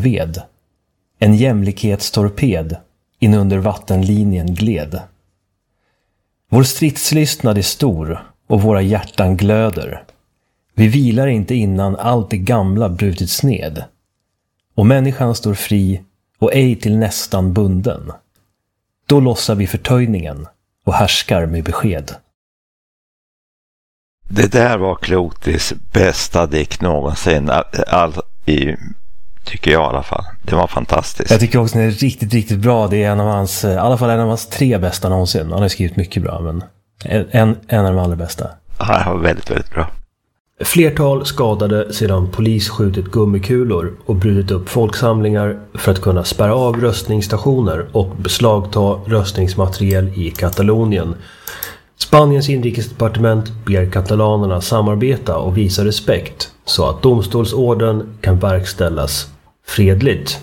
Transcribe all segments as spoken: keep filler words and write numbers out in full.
ved. En jämlikhetstorped inunder vattenlinjen gled. Vår stridslystnad är stor och våra hjärtan glöder. Vi vilar inte innan allt det gamla brutits ned. Och människan står fri och ej till nästan bunden. Då lossar vi förtöjningen och härskar med besked. Det där var Klotis bästa dikt någonsin, all, i, tycker jag i alla fall. Det var fantastiskt. Jag tycker också att den är riktigt, riktigt bra. Det är en av hans, i alla fall en av hans tre bästa någonsin. Han har skrivit mycket bra, men en, en av de allra bästa. Ja, det var väldigt, väldigt bra. Flertal skadade sedan polis skjutit gummikulor och brutit upp folksamlingar för att kunna spärra av röstningsstationer och beslagta röstningsmateriel i Katalonien. Spaniens inrikesdepartement ber katalanerna samarbeta och visa respekt så att domstolsorden kan verkställas fredligt.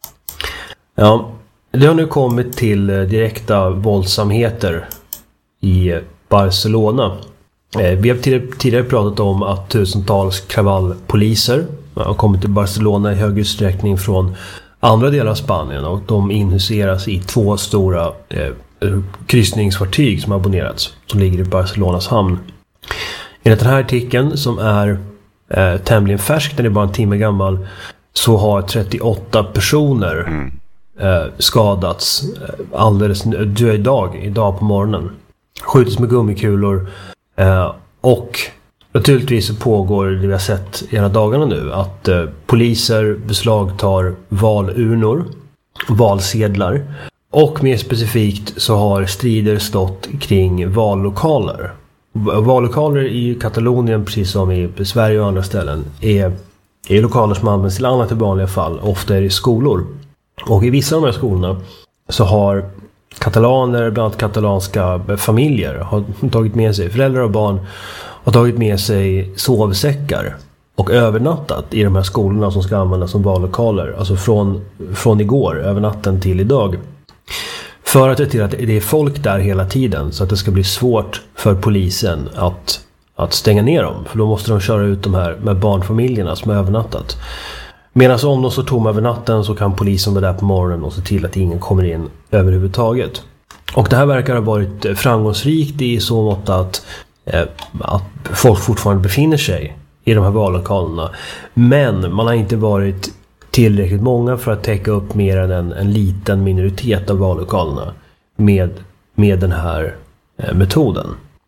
Ja, det har nu kommit till direkta våldsamheter i Barcelona. Vi har tidigare pratat om att tusentals kravallpoliser har kommit till Barcelona i hög utsträckning från andra delar av Spanien, och de inhuseras i två stora eh, kryssningsfartyg som abonnerats, som ligger i Barcelonas hamn. Enligt den här artikeln, som är eh, tämligen färsk, den är bara en timme gammal, så har trettioåtta personer mm. eh, skadats eh, alldeles nu, idag, idag på morgonen. Skjutits med gummikulor. Uh, och naturligtvis så pågår det vi har sett i hela dagarna nu, att uh, poliser beslagtar valurnor, valsedlar, och mer specifikt så har strider stått kring vallokaler. Vallokaler i Katalonien, precis som i Sverige och andra ställen, är, är lokaler som används till annat i vanliga fall. Ofta är det skolor, och i vissa av de här skolorna så har katalaner, bland annat katalanska familjer, har tagit med sig, föräldrar och barn har tagit med sig sovsäckar och övernattat i de här skolorna som ska användas som vallokaler, alltså från, från igår, över natten till idag, för att se till att det är folk där hela tiden, så att det ska bli svårt för polisen att, att stänga ner dem, för då måste de köra ut de här med barnfamiljerna som har övernattat. Medan om de står tomma över natten så kan polisen vara där på morgonen och se till att ingen kommer in överhuvudtaget. Och det här verkar ha varit framgångsrikt i så mått att, eh, att folk fortfarande befinner sig i de här vallokalerna. Men man har inte varit tillräckligt många för att täcka upp mer än en, en liten minoritet av vallokalerna med, med den här eh, metoden.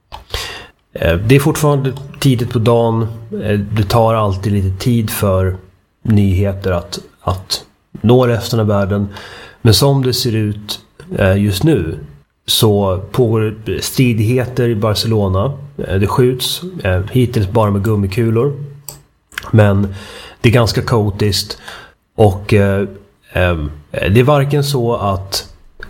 Eh, det är fortfarande tidigt på dagen. Eh, det tar alltid lite tid för nyheter att, att nå resten av världen. Men som det ser ut eh, just nu så pågår stridigheter i Barcelona. Eh, det skjuts eh, hittills bara med gummikulor. Men det är ganska kaotiskt. Och eh, eh, det är varken så att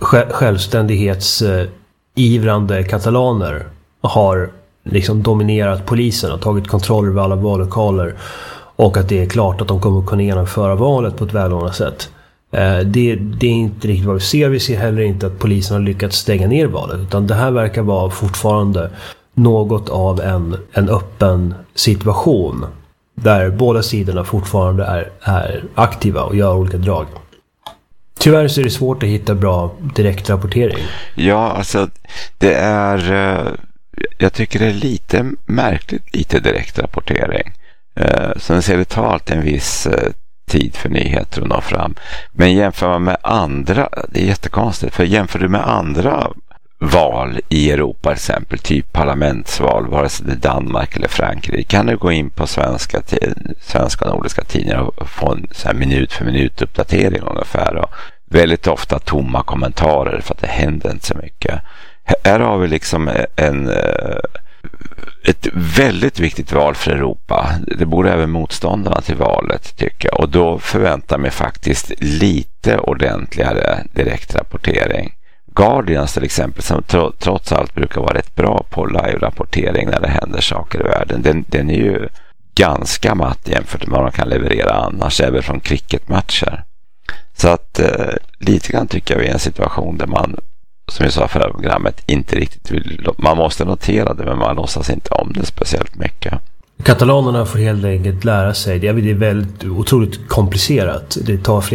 självständighetsivrande katalaner har liksom dominerat polisen och tagit kontroll över alla vallokaler, och att det är klart att de kommer kunna genomföra valet på ett välordnat sätt. Eh, det, det är inte riktigt vad vi ser. Vi ser heller inte att polisen har lyckats stänga ner valet, utan det här verkar vara fortfarande något av en, en öppen situation där båda sidorna fortfarande är, är aktiva och gör olika drag. Tyvärr så är det svårt att hitta bra direktrapportering. Ja, alltså det är, jag tycker det är lite märkligt, lite direktrapportering. Sen ser det tar alltid en viss tid för nyheter att nå fram. Men jämför man med andra, det är jättekonstigt, för jämför du med andra val i Europa, till exempel typ parlamentsval, vare sig det är Danmark eller Frankrike, kan du gå in på svenska, svenska och nordiska tidningar och få en så här minut för minut uppdatering ungefär, och väldigt ofta tomma kommentarer för att det händer inte så mycket. Här har vi liksom en ett väldigt viktigt val för Europa. Det borde även motståndarna till valet, tycker jag, och då förväntar mig faktiskt lite ordentligare direktrapportering. Guardians till exempel, som trots allt brukar vara rätt bra på live-rapportering när det händer saker i världen, den, den är ju ganska matt jämfört med vad man kan leverera annars, även från cricketmatcher. Så att eh, lite grann tycker jag vi är i en situation där man, som jag sa förra programmet, inte riktigt vill, man måste notera det, men man låtsas inte om det speciellt mycket. Katalanerna får helt enkelt lära sig, det är väldigt otroligt komplicerat, det tar